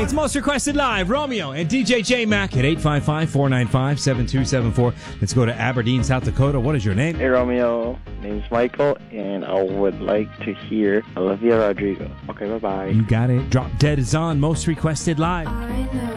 It's Most Requested Live, Romeo and DJ J-Mac at 855-495-7274. Let's go to Aberdeen, South Dakota. What is your name? Hey, Romeo. Name's Michael, and I would like to hear Olivia Rodrigo. Okay, bye-bye. You got it. Drop Dead is on Most Requested Live.